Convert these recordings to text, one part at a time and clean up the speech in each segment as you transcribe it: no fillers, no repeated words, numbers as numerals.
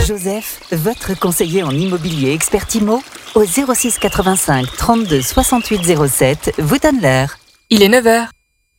Joseph, votre conseiller en immobilier expert IMO, au 06 85 32 68 07, vous donne l'heure. Il est 9h.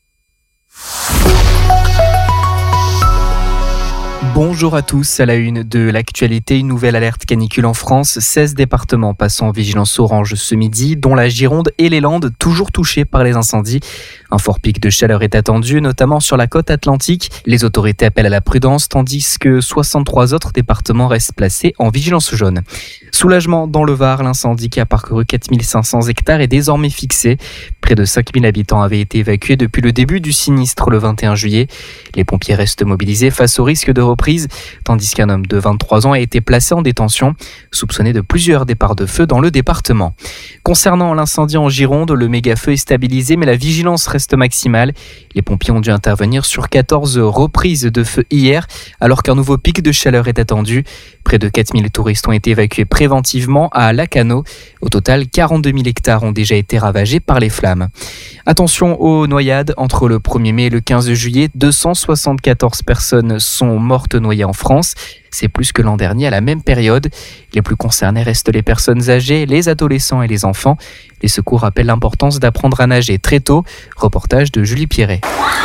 Bonjour à tous, à la une de l'actualité, une nouvelle alerte canicule en France. 16 départements passant en vigilance orange ce midi, dont la Gironde et les Landes, toujours touchés par les incendies. Un fort pic de chaleur est attendu, notamment sur la côte atlantique. Les autorités appellent à la prudence, tandis que 63 autres départements restent placés en vigilance jaune. Soulagement dans le Var, l'incendie qui a parcouru 4500 hectares est désormais fixé. Près de 5000 habitants avaient été évacués depuis le début du sinistre le 21 juillet. Les pompiers restent mobilisés face au risque de reprise, tandis qu'un homme de 23 ans a été placé en détention, soupçonné de plusieurs départs de feu dans le département. Concernant l'incendie en Gironde, le méga-feu est stabilisé, mais la vigilance reste maximale. Les pompiers ont dû intervenir sur 14 reprises de feu hier, alors qu'un nouveau pic de chaleur est attendu. Près de 4000 touristes ont été évacués préventivement à Lacano. Au total, 42 000 hectares ont déjà été ravagés par les flammes. Attention aux noyades. Entre le 1er mai et le 15 juillet, 274 personnes sont mortes noyées en France. C'est plus que l'an dernier à la même période. Les plus concernés restent les personnes âgées, les adolescents et les enfants. Les secours rappellent l'importance d'apprendre à nager très tôt. Reportage de Julie Pierret.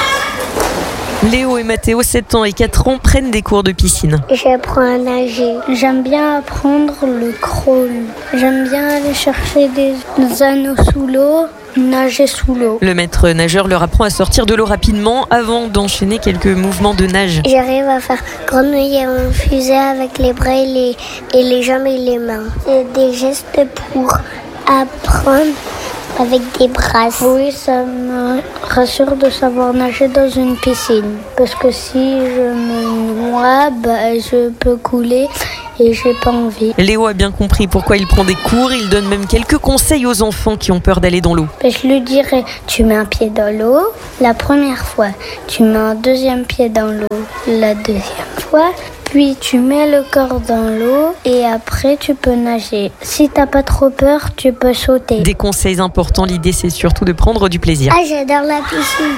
Léo et Mathéo, 7 ans et 4 ans, prennent des cours de piscine. J'apprends à nager. J'aime bien apprendre le crawl. J'aime bien aller chercher des anneaux sous l'eau, nager sous l'eau. Le maître nageur leur apprend à sortir de l'eau rapidement avant d'enchaîner quelques mouvements de nage. J'arrive à faire grenouiller en fusée avec les bras et les jambes et les mains. C'est des gestes pour apprendre avec des brasses. Oui, ça me rassure de savoir nager dans une piscine. Parce que si je me noie, je peux couler et j'ai pas envie. Léo a bien compris pourquoi il prend des cours. Il donne même quelques conseils aux enfants qui ont peur d'aller dans l'eau. Je lui dirais, tu mets un pied dans l'eau la première fois. Tu mets un deuxième pied dans l'eau la deuxième fois. Puis tu mets le corps dans l'eau et après tu peux nager. Si t'as pas trop peur, tu peux sauter. Des conseils importants, l'idée c'est surtout de prendre du plaisir. Ah, j'adore la piscine.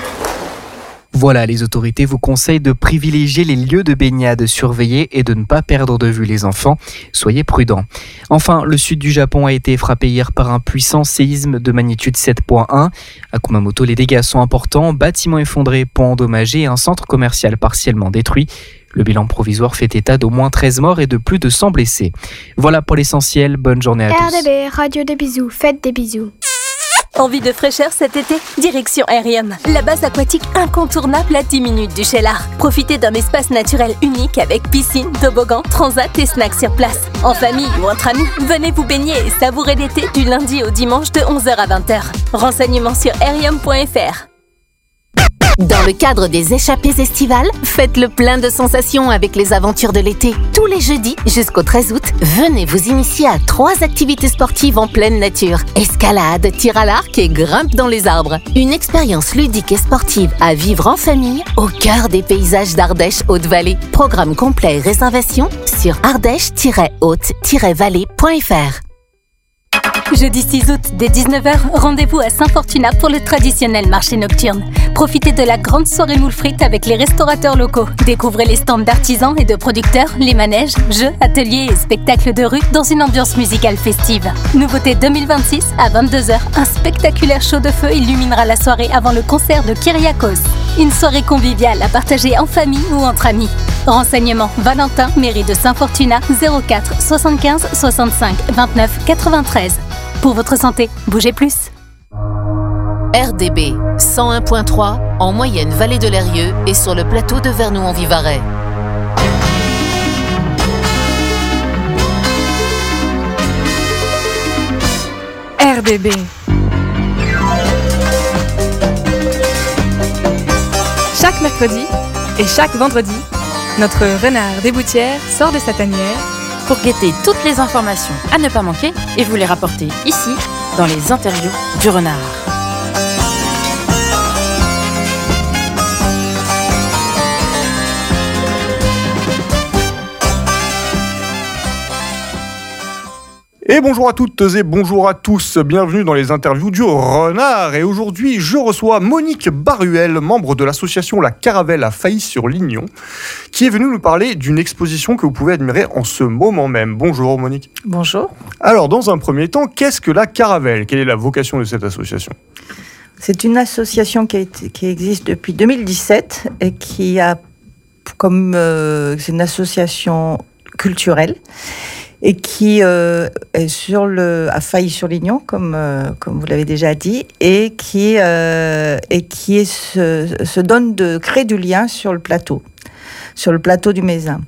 Voilà, les autorités vous conseillent de privilégier les lieux de baignade surveillés et de ne pas perdre de vue les enfants. Soyez prudents. Enfin, le sud du Japon a été frappé hier par un puissant séisme de magnitude 7.1. À Kumamoto, les dégâts sont importants. Bâtiments effondrés, ponts endommagés et un centre commercial partiellement détruit. Le bilan provisoire fait état d'au moins 13 morts et de plus de 100 blessés. Voilà pour l'essentiel. Bonne journée à tous. RDB, Radio des bisous. Faites des bisous. Envie de fraîcheur cet été? Direction Aerium, la base aquatique incontournable à 10 minutes du Cheylard. Profitez d'un espace naturel unique avec piscine, toboggan, transat et snacks sur place. En famille ou entre amis, venez vous baigner et savourer l'été du lundi au dimanche de 11h à 20h. Renseignements sur aerium.fr. Dans le cadre des échappées estivales, faites le plein de sensations avec les aventures de l'été. Tous les jeudis jusqu'au 13 août, venez vous initier à 3 activités sportives en pleine nature. Escalade, tir à l'arc et grimpe dans les arbres. Une expérience ludique et sportive à vivre en famille au cœur des paysages d'Ardèche Haute-Vallée. Programme complet et réservation sur ardèche-haute-vallée.fr. Jeudi 6 août, dès 19h, rendez-vous à Saint-Fortunat pour le traditionnel marché nocturne. Profitez de la grande soirée moules frites avec les restaurateurs locaux. Découvrez les stands d'artisans et de producteurs, les manèges, jeux, ateliers et spectacles de rue dans une ambiance musicale festive. Nouveauté 2026, à 22h, un spectaculaire show de feu illuminera la soirée avant le concert de Kyriakos. Une soirée conviviale à partager en famille ou entre amis. Renseignements Valentin, mairie de Saint-Fortunat, 04 75 65 29 93. Pour votre santé, bougez plus. RDB 101.3 en moyenne vallée de l'Eyrieux et sur le plateau de Vernoux-en-Vivarais. RDB. Chaque mercredi et chaque vendredi, notre renard des Boutières sort de sa tanière pour guetter toutes les informations à ne pas manquer et vous les rapporter ici, dans les interviews du renard. Et bonjour à toutes et bonjour à tous, bienvenue dans les interviews du Renard. Et aujourd'hui, je reçois Monique Baruel, membre de l'association La Caravelle à Failly-sur-Lignon, qui est venue nous parler d'une exposition que vous pouvez admirer en ce moment même. Bonjour Monique. Bonjour. Alors, dans un premier temps, qu'est-ce que La Caravelle ? Quelle est la vocation de cette association ? C'est une association qui existe depuis 2017 et qui a c'est une association culturelle et qui est à Failly-sur-Lignon, comme vous l'avez déjà dit, et qui se donne de créer du lien sur le plateau du Mézin.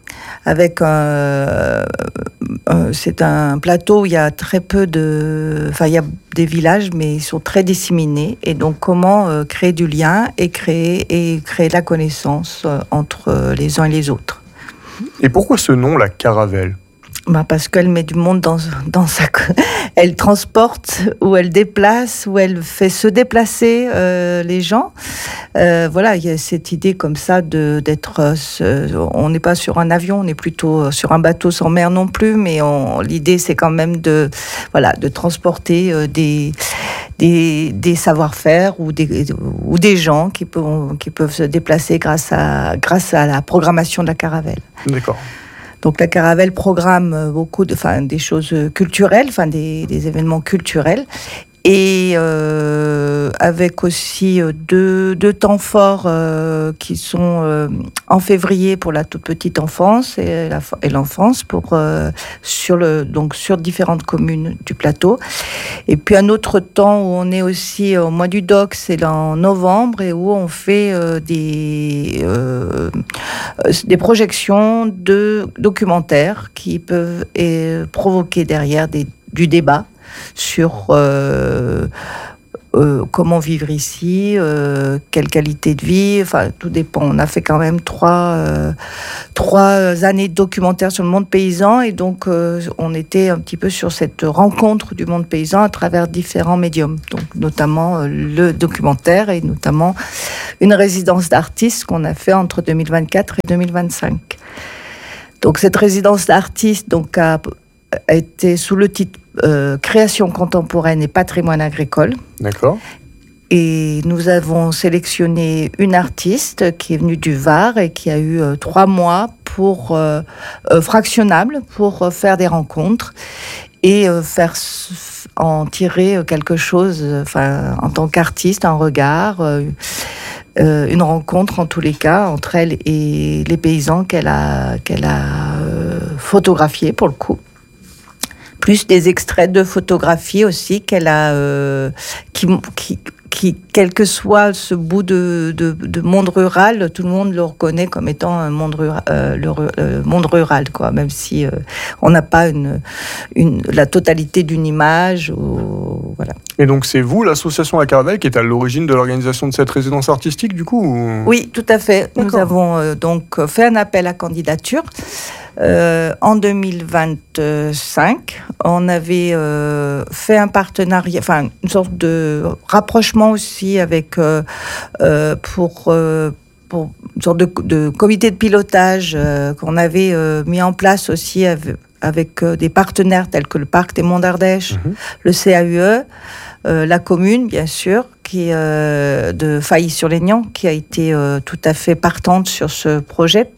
C'est un plateau où il y a très peu il y a des villages, mais ils sont très disséminés. Et donc, comment créer du lien et créer de la connaissance entre les uns et les autres. Et pourquoi ce nom, La Caravelle ? Parce qu'elle met du monde dans sa... Elle transporte, ou elle déplace, ou elle fait se déplacer les gens. Voilà, il y a cette idée comme ça d'être... on n'est pas sur un avion, on est plutôt sur un bateau sans mer non plus, mais l'idée c'est quand même de transporter des savoir-faire ou des gens qui peuvent se déplacer grâce à la programmation de la Caravelle. D'accord. Donc la Caravelle programme beaucoup des choses culturelles, des événements culturels, et avec aussi deux temps forts qui sont en février pour la toute petite enfance et l'enfance sur différentes communes du plateau. Et puis un autre temps où on est aussi au mois du Doc, c'est en novembre, et où on fait des projections de documentaires qui peuvent provoquer derrière du débat sur comment vivre ici, quelle qualité de vie, tout dépend. On a fait quand même trois années de documentaire sur le monde paysan, et donc on était un petit peu sur cette rencontre du monde paysan à travers différents médiums, donc notamment le documentaire et notamment une résidence d'artistes qu'on a fait entre 2024 et 2025. Donc cette résidence d'artistes a été sous le titre Création contemporaine et patrimoine agricole. D'accord. Et nous avons sélectionné une artiste qui est venue du Var et qui a eu 3 mois fractionnables pour faire des rencontres et en tirer quelque chose, en tant qu'artiste, un regard, une rencontre en tous les cas entre elle et les paysans qu'elle a photographiés pour le coup. Plus des extraits de photographies aussi qu'elle a, qui, quel que soit ce bout de monde rural, tout le monde le reconnaît comme étant un monde rural, le monde rural, quoi, même si on n'a pas la totalité d'une image. Voilà. Et donc c'est vous, l'association La Caravelle, qui est à l'origine de l'organisation de cette résidence artistique, du coup ou... Oui, tout à fait. D'accord. Nous avons donc fait un appel à candidature. En 2025, on avait fait un partenariat, une sorte de rapprochement aussi avec pour une sorte de comité de pilotage qu'on avait mis en place aussi avec des partenaires tels que le Parc des Monts d'Ardèche, le CAUE, la commune, bien sûr, qui de Failly-sur-Lignon, qui a été tout à fait partante sur ce projet.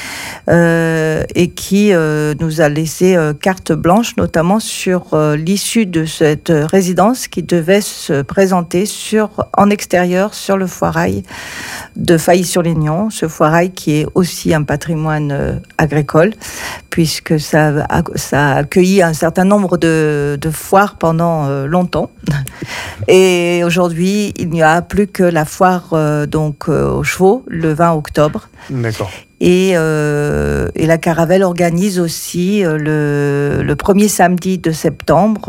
Et qui nous a laissé carte blanche, notamment sur l'issue de cette résidence qui devait se présenter en extérieur sur le foirail de Failly-sur-Lignon, ce foirail qui est aussi un patrimoine agricole, puisque ça a accueilli un certain nombre de foires pendant longtemps. Et aujourd'hui, il n'y a plus que la foire aux chevaux, le 20 octobre. D'accord. Et la Caravelle organise aussi le premier samedi de septembre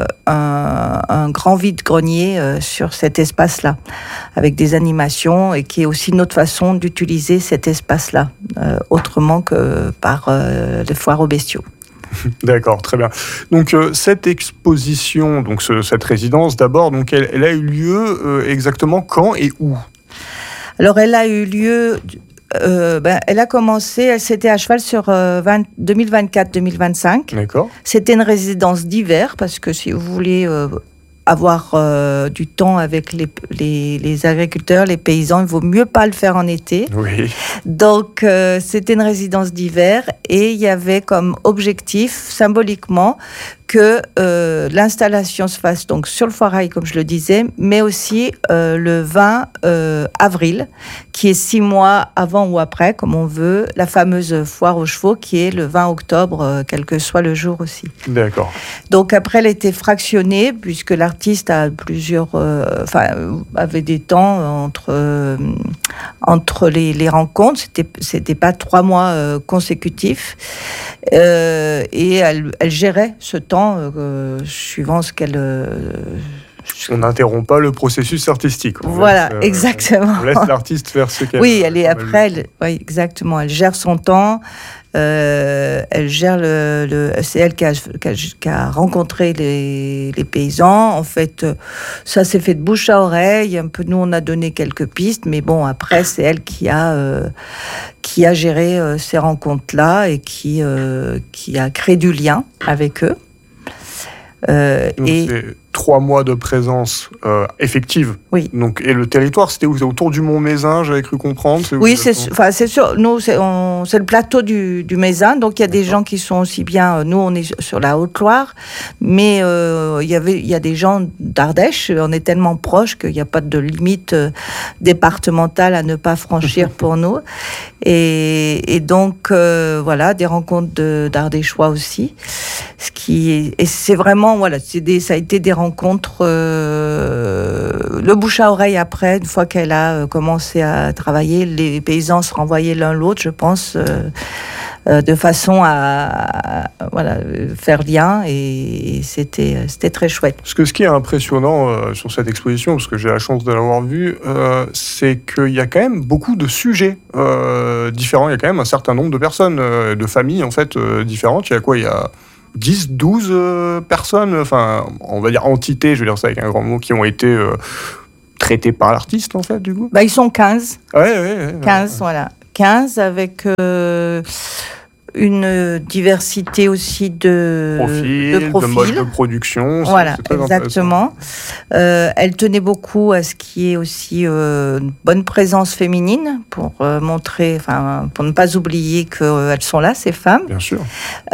un grand vide-grenier sur cet espace-là, avec des animations, et qui est aussi une autre façon d'utiliser cet espace-là, autrement que par les foires aux bestiaux. D'accord, très bien. Donc cette exposition, cette résidence d'abord, elle a eu lieu exactement quand et où ? Alors elle a eu lieu elle a commencé, c'était à cheval sur 2024-2025. D'accord. C'était une résidence d'hiver, parce que si vous voulez avoir du temps avec les agriculteurs, les paysans, il vaut mieux pas le faire en été. Oui. Donc, c'était une résidence d'hiver et il y avait comme objectif, symboliquement, que l'installation se fasse donc sur le Foirail, comme je le disais, mais aussi le 20 avril, qui est 6 mois avant ou après, comme on veut, la fameuse foire aux chevaux, qui est le 20 octobre, quel que soit le jour aussi. D'accord. Donc après, elle était fractionnée, puisque l'artiste a avait des temps entre les rencontres. C'était pas 3 mois consécutifs. Et elle gérait ce temps suivant ce qu'elle... On n'interrompt pas le processus artistique. Voilà, exactement. On laisse l'artiste faire ce qu'elle... Oui, oui, exactement. Elle gère son temps. Elle gère c'est elle qui a rencontré les paysans. En fait, ça s'est fait de bouche à oreille. Un peu, nous, on a donné quelques pistes, mais bon, après, c'est elle qui a géré ces rencontres-là et qui a créé du lien avec eux. Donc c'est 3 mois de présence effective. Oui. Donc, et le territoire, c'était où? C'était autour du Mont Mézin, j'avais cru comprendre. Oui, c'est sûr. Nous, c'est le plateau du Mézin. Donc, il y a des gens qui sont aussi bien... Nous, on est sur la Haute-Loire. Mais il y a des gens d'Ardèche. On est tellement proches qu'il n'y a pas de limite départementale à ne pas franchir pour nous. Et donc, voilà, des rencontres d'Ardéchois aussi. Et c'est vraiment... Voilà, ça a été des rencontres... le bouche à oreille après, une fois qu'elle a commencé à travailler, les paysans se renvoyaient l'un l'autre, je pense, de façon à faire lien, et c'était très chouette. Ce qui est impressionnant sur cette exposition, parce que j'ai la chance de l'avoir vue, c'est qu'il y a quand même beaucoup de sujets différents. Il y a quand même un certain nombre de personnes, de familles en fait différentes. Il y a quoi? Il y a 10, 12 personnes, enfin, on va dire entités, je veux dire ça avec un grand mot, qui ont été traités par l'artiste, en fait, du coup. Ils sont 15. Ouais. 15, voilà. 15 avec une diversité aussi de profils. De mode de production. Voilà, exactement. Elle tenait beaucoup à ce qui est aussi une bonne présence féminine pour montrer, pour ne pas oublier qu'elles sont là, ces femmes. Bien sûr.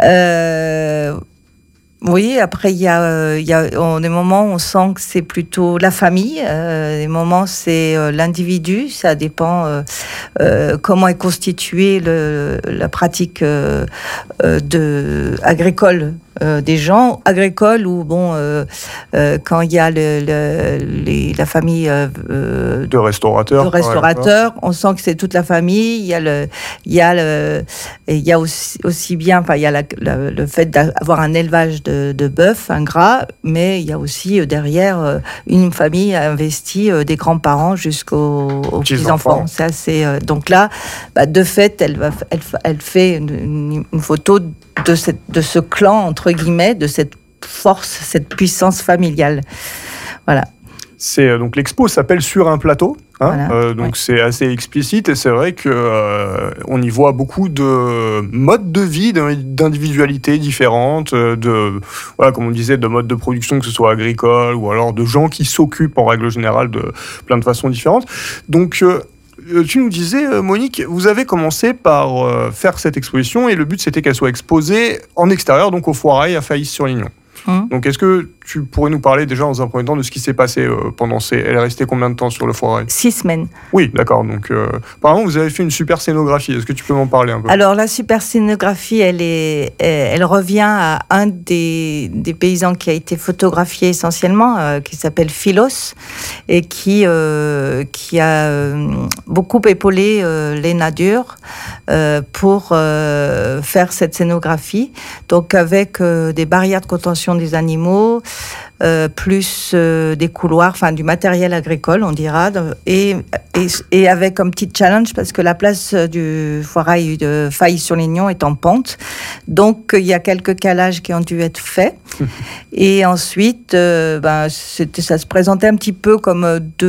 Oui, après, il y a des moments où on sent que c'est plutôt la famille, des moments c'est l'individu, ça dépend comment est constituée la pratique agricole des gens, agricoles, ou quand il y a la famille de restaurateurs, on sent que c'est toute la famille. Il y a aussi bien, il y a le fait d'avoir un élevage de bœuf, un gras, mais il y a aussi derrière une famille investie des grands-parents jusqu'aux petits-enfants. Donc là, de fait, elle fait une photo de ce clan, entre guillemets, de cette force, cette puissance familiale. Voilà. Donc l'expo s'appelle Sur un plateau. Voilà. Donc c'est assez explicite, et c'est vrai que on y voit beaucoup de modes de vie, d'individualités différentes, comme on disait, de modes de production, que ce soit agricole ou alors de gens qui s'occupent en règle générale de plein de façons différentes. Donc tu nous disais, Monique, vous avez commencé par faire cette exposition, et le but c'était qu'elle soit exposée en extérieur, donc au Foirail à Faillis-sur-Lignon. Donc, est-ce que tu pourrais nous parler déjà dans un premier temps de ce qui s'est passé pendant Elle est restée combien de temps sur le Foirail? 6 semaines. Oui, d'accord. Donc, apparemment, vous avez fait une super scénographie. Est-ce que tu peux m'en parler un peu? Alors, la super scénographie, elle revient à un des paysans qui a été photographié essentiellement, qui s'appelle Philos, et qui a beaucoup épaulé Léna Dur pour faire cette scénographie. Donc, avec des barrières de contention des animaux, plus des couloirs, du matériel agricole, on dira, et avec un petit challenge, parce que la place du Foirail de Faillis-sur-Lignon est en pente. Donc, il y a quelques calages qui ont dû être faits. Et ensuite, ça se présentait un petit peu comme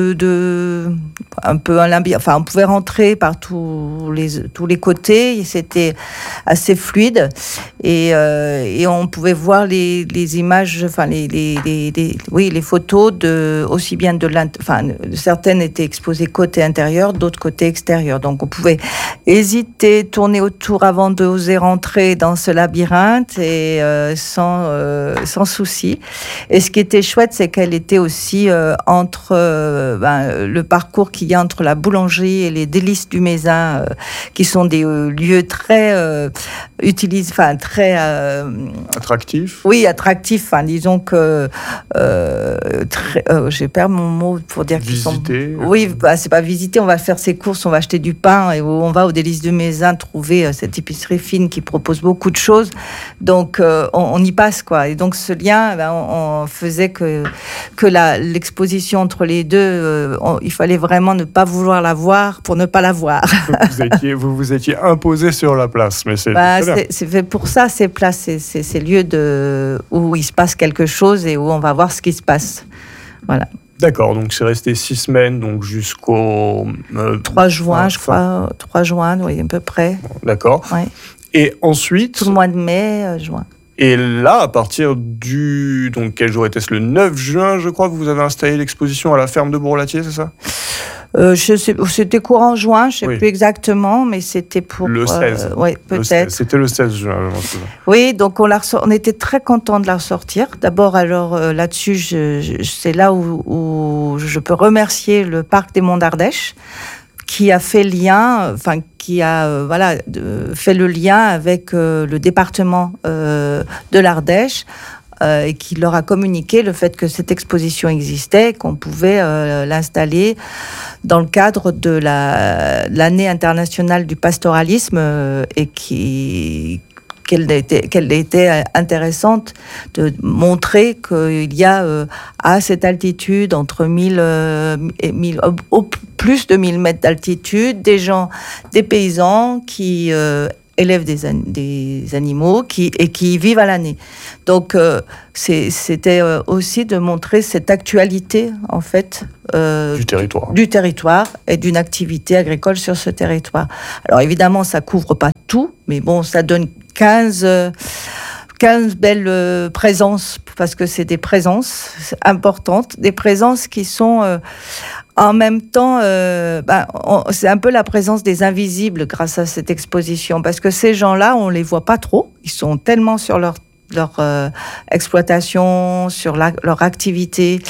un peu un labyrinthe. Enfin, on pouvait rentrer par tous les côtés. Et c'était assez fluide. Et on pouvait voir les images, enfin, les photos aussi bien certaines étaient exposées côté intérieur, d'autres côté extérieur. Donc, on pouvait hésiter, tourner autour avant d'oser rentrer dans ce labyrinthe et sans souci. Et ce qui était chouette, c'est qu'elle était aussi entre le parcours qu'il y a entre la boulangerie et les délices du Mézin, qui sont des lieux très attractifs. Oui, attractifs. Enfin, disons que j'ai perdu mon mot pour dire qu'ils sont. Oui, c'est pas visiter. On va faire ses courses, on va acheter du pain et on va aux délices du Mézin trouver cette épicerie fine qui propose beaucoup de choses. Donc on y passe, quoi. Et donc ce lien, on faisait que l'exposition entre les deux, il fallait vraiment ne pas vouloir la voir pour ne pas la voir. Vous vous étiez imposé sur la place, mais c'est fait pour ça, ces places, ces lieux où il se passe quelque chose et où on va voir ce qui se passe. Voilà. D'accord, donc c'est resté 6 semaines, donc jusqu'au 3 juin, je crois. 3 juin, oui, à peu près. D'accord. Ouais. Et ensuite... Tout le mois de mai, juin. Et là, à partir donc quel jour était-ce ? Le 9 juin, je crois, que vous avez installé l'exposition à la ferme de Bourlatier, c'est ça ? C'était courant juin, je ne sais plus exactement, mais c'était pour... Le 16. Oui, peut-être. C'était le 16 juin, je m'en souviens. Oui, donc on était très contents de la ressortir. D'abord, alors là-dessus, c'est là où je peux remercier le Parc des Monts d'Ardèche, qui a fait fait le lien avec le département de l'Ardèche, et qui leur a communiqué le fait que cette exposition existait, qu'on pouvait l'installer dans le cadre de l'année internationale du pastoralisme, et qu'elle était intéressante de montrer qu'il y a à cette altitude, entre 1000 et 1000, plus de 1000 mètres d'altitude, des paysans qui élèvent des animaux et qui vivent à l'année. Donc, c'était aussi de montrer cette actualité, en fait, du territoire et d'une activité agricole sur ce territoire. Alors, évidemment, ça couvre pas tout, mais bon, ça donne 15 belles présences, parce que c'est des présences importantes, des présences qui sont... en même temps, c'est un peu la présence des invisibles grâce à cette exposition, parce que ces gens-là, on les voit pas trop. Ils sont tellement sur leur exploitation, sur leur activité,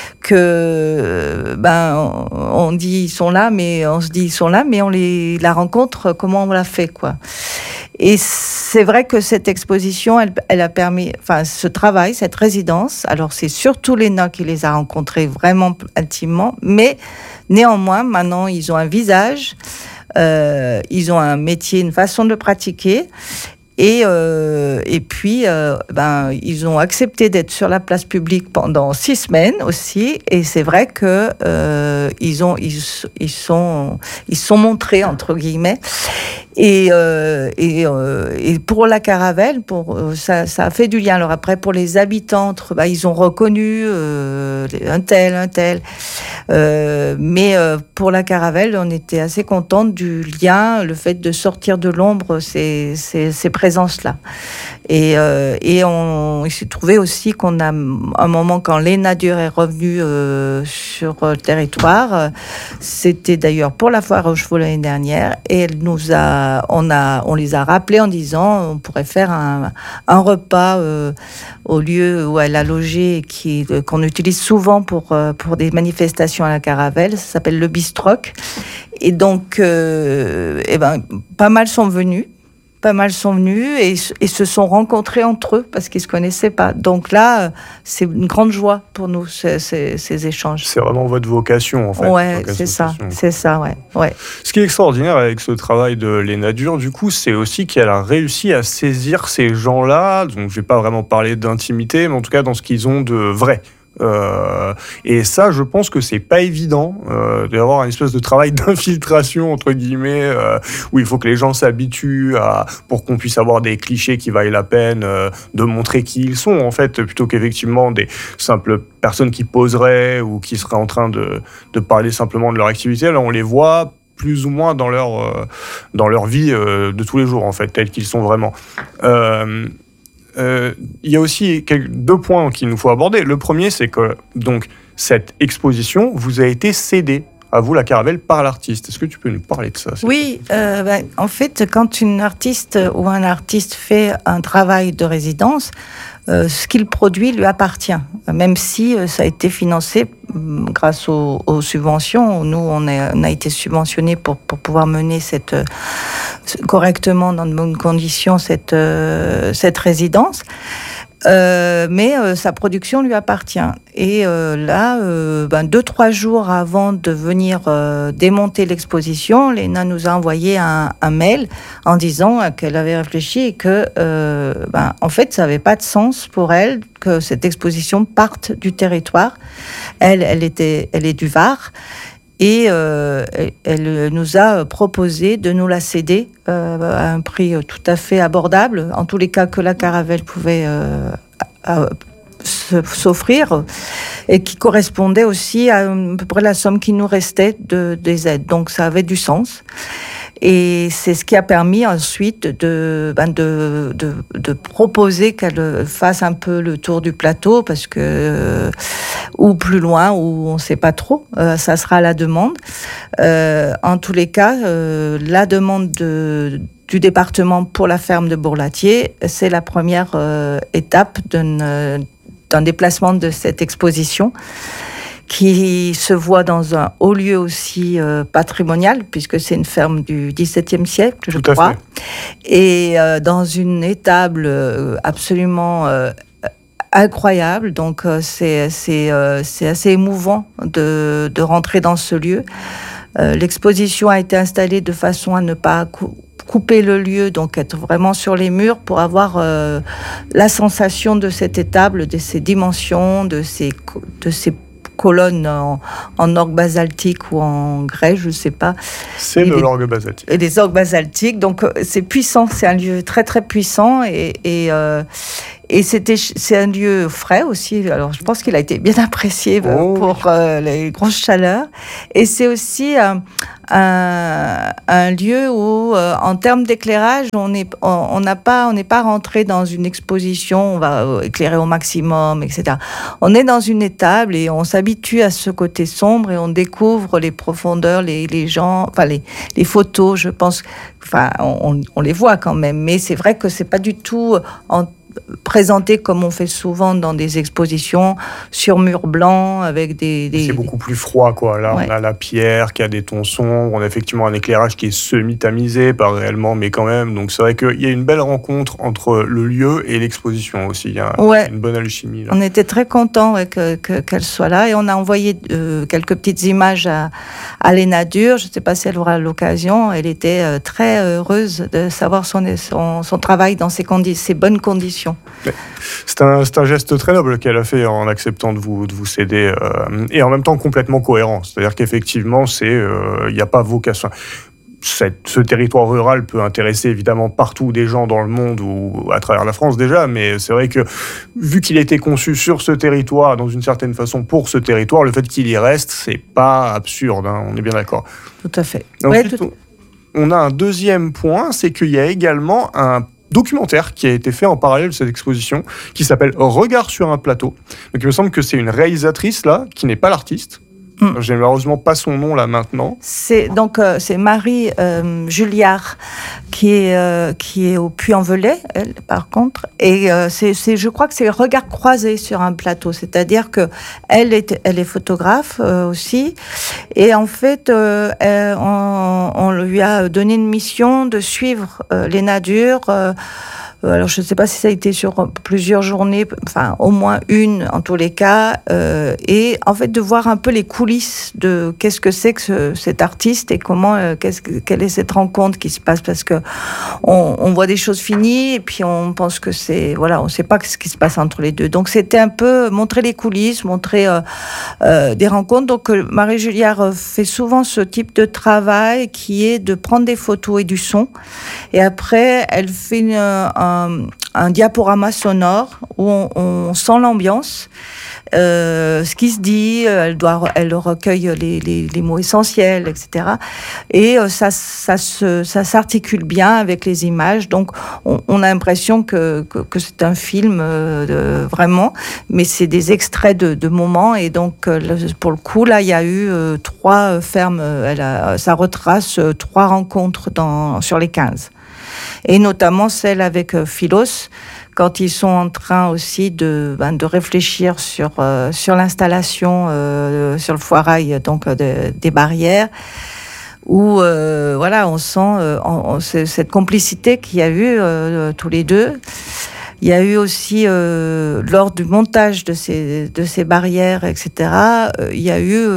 que on dit ils sont là, mais on se dit ils sont là, mais on la rencontre, comment on l'a fait, quoi. Et c'est vrai que cette exposition, elle a permis, ce travail, cette résidence, alors c'est surtout Léna qui les a rencontrés vraiment intimement, mais néanmoins, maintenant, ils ont un visage, ils ont un métier, une façon de pratiquer, et puis, ils ont accepté d'être sur la place publique pendant 6 semaines aussi, et c'est vrai que ils sont montrés, entre guillemets. Et pour la Caravelle, ça a fait du lien. Alors après, pour les habitants, ils ont reconnu un tel. Mais pour la Caravelle, on était assez contente du lien, le fait de sortir de l'ombre ces présences-là. Et il s'est trouvé aussi qu'on a un moment quand Léna Dur est revenue sur le territoire. C'était d'ailleurs pour la foire aux chevaux l'année dernière, et on les a rappelés en disant on pourrait faire un repas au lieu où elle a logé, qu'on utilise souvent pour des manifestations à la Caravelle. Ça s'appelle le Bistroc. Et donc, pas mal sont venus et se sont rencontrés entre eux parce qu'ils ne se connaissaient pas. Donc là, c'est une grande joie pour nous, ces échanges. C'est vraiment votre vocation, en fait. Ouais, c'est ça, ouais. Ce qui est extraordinaire avec ce travail de Léna Dur, du coup, c'est aussi qu'elle a réussi à saisir ces gens-là, donc je ne vais pas vraiment parler d'intimité, mais en tout cas dans ce qu'ils ont de vrai. Et ça, je pense que c'est pas évident d'avoir une espèce de travail d'infiltration entre guillemets, où il faut que les gens s'habituent pour qu'on puisse avoir des clichés qui vaillent la peine de montrer qui ils sont en fait, plutôt qu'effectivement des simples personnes qui poseraient ou qui seraient en train de parler simplement de leur activité. Là, on les voit plus ou moins dans leur vie de tous les jours en fait, tels qu'ils sont vraiment. Il y a aussi deux points qu'il nous faut aborder. Le premier, c'est que donc, cette exposition vous a été cédée, à vous, la Caravelle, par l'artiste. Est-ce que tu peux nous parler de ça? Oui, en fait, quand une artiste ou un artiste fait un travail de résidence, ce qu'il produit lui appartient, même si ça a été financé grâce aux subventions. Nous, on a été subventionnés pour pouvoir mener correctement, dans de bonnes conditions, cette résidence. Mais sa production lui appartient. Et là, 2-3 jours avant de venir démonter l'exposition, Léna nous a envoyé un mail en disant qu'elle avait réfléchi et que, en fait, ça n'avait pas de sens pour elle que cette exposition parte du territoire. Elle est du Var. Et elle nous a proposé de nous la céder à un prix tout à fait abordable, en tous les cas que la Caravelle pouvait s'offrir, et qui correspondait aussi à peu près la somme qui nous restait des aides. Donc ça avait du sens. Et c'est ce qui a permis ensuite de proposer qu'elle fasse un peu le tour du plateau, parce que ou plus loin, ou on ne sait pas trop, ça sera à la demande. En tous les cas, la demande du département pour la ferme de Bourlatier, c'est la première étape d'un déplacement de cette exposition, qui se voit dans un haut lieu aussi patrimonial, puisque c'est une ferme du XVIIe siècle, je crois, et dans une étable absolument incroyable. Donc c'est assez émouvant de rentrer dans ce lieu. L'exposition a été installée de façon à ne pas couper le lieu, donc être vraiment sur les murs pour avoir la sensation de cette étable, de ses dimensions, de ses colonnes en orgue basaltique ou en grès, je ne sais pas. C'est de l'orgue basaltique. Et des orgues basaltiques, donc c'est puissant, c'est un lieu très très puissant et c'est un lieu frais aussi. Alors je pense qu'il a été bien apprécié pour les grosses chaleurs. Et c'est aussi un lieu où, en termes d'éclairage, on n'est pas rentré dans une exposition, on va éclairer au maximum, etc. On est dans une étable et on s'habitue à ce côté sombre et on découvre les profondeurs, les gens, enfin les photos, je pense, enfin on les voit quand même, mais c'est vrai que c'est pas du tout présenté comme on fait souvent dans des expositions sur mur blanc avec C'est beaucoup plus froid, quoi. Là, ouais. On a la pierre qui a des tons sombres, on a effectivement un éclairage qui est semi-tamisé, pas réellement, mais quand même. Donc c'est vrai qu'il y a une belle rencontre entre le lieu et l'exposition aussi. Il y a une bonne alchimie là. On était très contents qu'elle soit là et on a envoyé quelques petites images à Léna Dur. Je ne sais pas si elle aura l'occasion. Elle était très heureuse de savoir son travail dans ces bonnes conditions. C'est un geste très noble qu'elle a fait en acceptant de vous céder et en même temps complètement cohérent. C'est-à-dire qu'effectivement, il n'y a pas vocation. Ce territoire rural peut intéresser évidemment partout des gens dans le monde ou à travers la France déjà, mais c'est vrai que vu qu'il a été conçu sur ce territoire, dans une certaine façon pour ce territoire, le fait qu'il y reste, c'est pas absurde, hein, on est bien d'accord. Tout à fait. Ensuite, on a un deuxième point, c'est qu'il y a également un documentaire qui a été fait en parallèle de cette exposition, qui s'appelle Regard sur un plateau. Donc il me semble que c'est une réalisatrice là, qui n'est pas l'artiste. J'ai malheureusement pas son nom là maintenant. C'est Marie Julliard qui est au Puy-en-Velay, elle, par contre. Et je crois que c'est Regard croisé sur un plateau, c'est-à-dire que elle est photographe aussi. Et en fait, on lui a donné une mission de suivre Léna Dur alors je ne sais pas si ça a été sur plusieurs journées, enfin au moins une en tous les cas, et en fait de voir un peu les coulisses de qu'est-ce que c'est que cet artiste et comment, quelle est cette rencontre qui se passe, parce que on voit des choses finies et puis on pense que on ne sait pas ce qui se passe entre les deux. Donc c'était un peu montrer les coulisses, montrer des rencontres. Donc Marie Julliard fait souvent ce type de travail qui est de prendre des photos et du son, et après elle fait un diaporama sonore où on sent l'ambiance, ce qui se dit, elle recueille les mots essentiels, etc. Et ça s'articule bien avec les images. Donc on a l'impression que c'est un film vraiment, mais c'est des extraits de moments. Et donc pour le coup, là, il y a eu 3 fermes. Ça retrace 3 rencontres sur les 15. Et notamment celle avec Philos, quand ils sont en train aussi de réfléchir sur l'installation sur le foirail, donc des barrières, où on sent cette complicité qu'il y a eu tous les deux. Il y a eu aussi, lors du montage de ces barrières, etc., il y a eu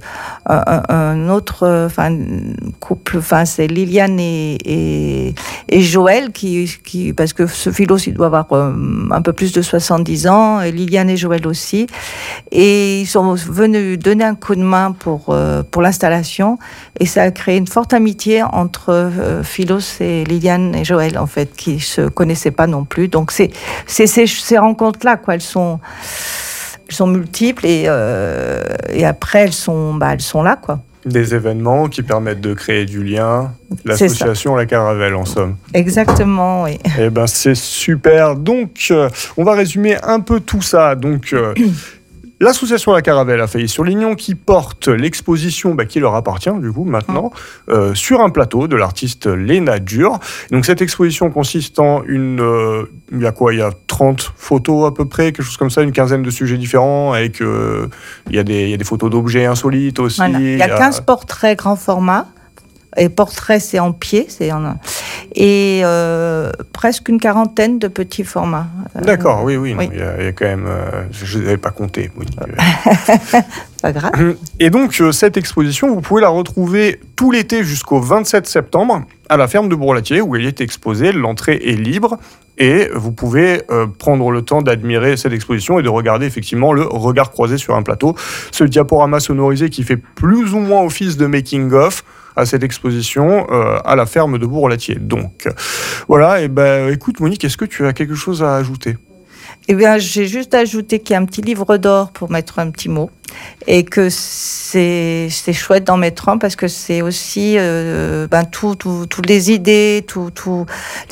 un autre couple, c'est Liliane et Joël, qui parce que ce Philos, il doit avoir un peu plus de 70 ans, et Liliane et Joël aussi, et ils sont venus donner un coup de main pour l'installation, et ça a créé une forte amitié entre Philos et Liliane et Joël, en fait, qui se connaissaient pas non plus. Donc c'est ces rencontres-là, quoi. Elles sont multiples et après elles sont là, quoi. Des événements qui permettent de créer du lien. L'association La Caravelle, en somme. Exactement, oui. Eh ben, c'est super. Donc, on va résumer un peu tout ça. Donc, l'association La Caravelle à Failly-sur-Lignon qui porte l'exposition qui leur appartient du coup maintenant sur un plateau de l'artiste Léna Dur. Donc cette exposition consiste en il y a 30 photos à peu près, quelque chose comme ça, une quinzaine de sujets différents avec il y a des photos d'objets insolites aussi. Voilà. Il y a 15 portraits grand format. Et portrait, c'est en pied, et presque une quarantaine de petits formats. D'accord, oui. Il y a quand même... je ne les avais pas comptés, Monique. Pas grave. Et donc, cette exposition, vous pouvez la retrouver tout l'été jusqu'au 27 septembre à la ferme de Bourlatier, où elle est exposée. L'entrée est libre. Et vous pouvez prendre le temps d'admirer cette exposition et de regarder effectivement le regard croisé sur un plateau. Ce diaporama sonorisé qui fait plus ou moins office de making-of à cette exposition à la ferme de Bourlatier. Donc, voilà. Et écoute, Monique, est-ce que tu as quelque chose à ajouter ? Eh bien, j'ai juste ajouté qu'il y a un petit livre d'or pour mettre un petit mot, et que c'est chouette d'en mettre un parce que c'est aussi toutes les idées,